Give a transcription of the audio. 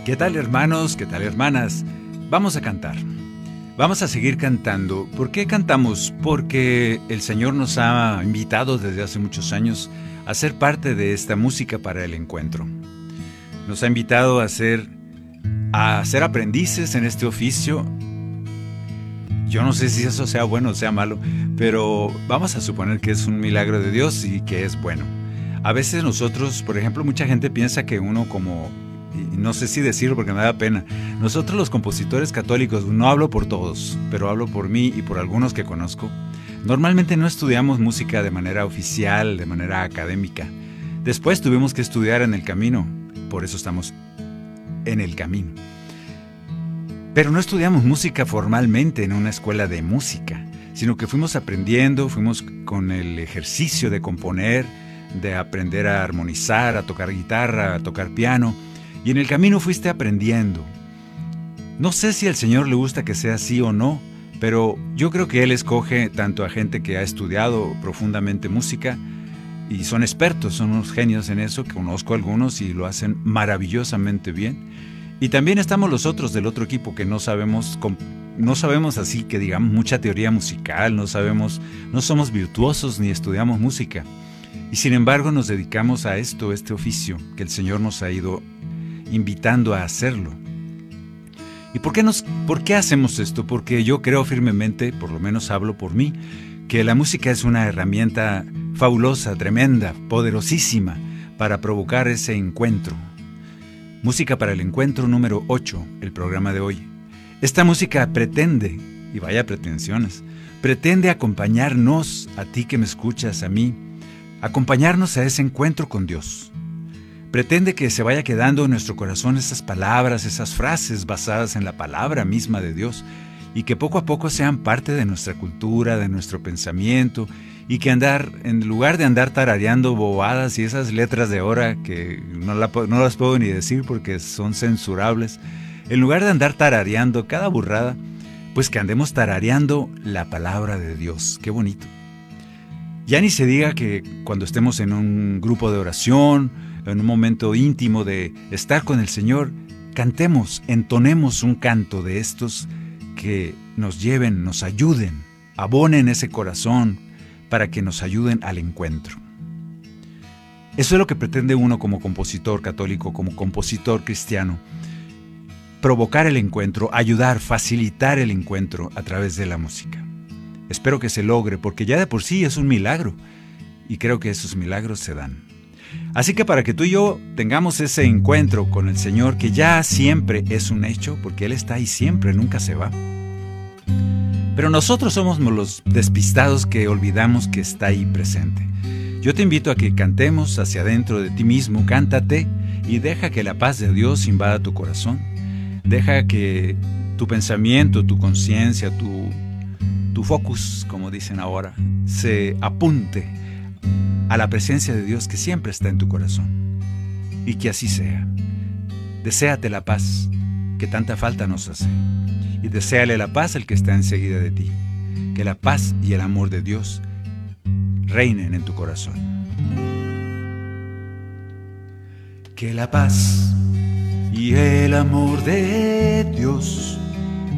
¿Qué tal, hermanos? ¿Qué tal, hermanas? Vamos a cantar. Vamos a seguir cantando. ¿Por qué cantamos? Porque el Señor nos ha invitado desde hace muchos años a ser parte de esta música para el encuentro. Nos ha invitado a ser aprendices en este oficio. Yo no sé si eso sea bueno o sea malo, pero vamos a suponer que es un milagro de Dios y que es bueno. A veces nosotros, por ejemplo, mucha gente piensa que uno como, y no sé si decirlo porque me da pena, nosotros los compositores católicos, no hablo por todos, pero hablo por mí y por algunos que conozco, normalmente no estudiamos música de manera oficial, de manera académica. Después tuvimos que estudiar en el camino, por eso estamos en el camino. Pero no estudiamos música formalmente en una escuela de música, sino que fuimos aprendiendo, fuimos con el ejercicio de componer, de aprender a armonizar, a tocar guitarra, a tocar piano, y en el camino fuiste aprendiendo. No sé si al Señor le gusta que sea así o no, pero yo creo que Él escoge tanto a gente que ha estudiado profundamente música y son expertos, son unos genios en eso, que conozco algunos y lo hacen maravillosamente bien. Y también estamos los otros del otro equipo que no sabemos así que digamos mucha teoría musical, no somos virtuosos ni estudiamos música. Y sin embargo nos dedicamos a este oficio que el Señor nos ha ido invitando a hacerlo. ¿Y por qué hacemos esto? Porque yo creo firmemente, por lo menos hablo por mí, que la música es una herramienta fabulosa, tremenda, poderosísima para provocar ese encuentro. Música para el encuentro número 8, el programa de hoy. Esta música pretende, y vaya pretensiones, pretende acompañarnos, a ti que me escuchas, a mí, acompañarnos a ese encuentro con Dios. Pretende que se vaya quedando en nuestro corazón esas palabras, esas frases basadas en la palabra misma de Dios, y que poco a poco sean parte de nuestra cultura, de nuestro pensamiento, y que en lugar de andar tarareando bobadas y esas letras de hora que no las puedo ni decir porque son censurables, en lugar de andar tarareando cada burrada, pues que andemos tarareando la palabra de Dios. ¡Qué bonito! Ya ni se diga que cuando estemos en un grupo de oración, en un momento íntimo de estar con el Señor, cantemos, entonemos un canto de estos que nos lleven, nos ayuden, abonen ese corazón, para que nos ayuden al encuentro. Eso es lo que pretende uno como compositor católico, como compositor cristiano. Provocar el encuentro, ayudar, facilitar el encuentro a través de la música. Espero que se logre, porque ya de por sí es un milagro, y creo que esos milagros se dan. Así que para que tú y yo tengamos ese encuentro con el Señor, que ya siempre es un hecho, porque Él está ahí siempre, nunca se va. Pero nosotros somos los despistados que olvidamos que está ahí presente. Yo te invito a que cantemos hacia adentro de ti mismo, cántate y deja que la paz de Dios invada tu corazón. Deja que tu pensamiento, tu conciencia, tu focus, como dicen ahora, se apunte a la presencia de Dios que siempre está en tu corazón. Y que así sea. Deséate la paz que tanta falta nos hace. Y deséale la paz al que está enseguida de ti. Que la paz y el amor de Dios reinen en tu corazón. Que la paz y el amor de Dios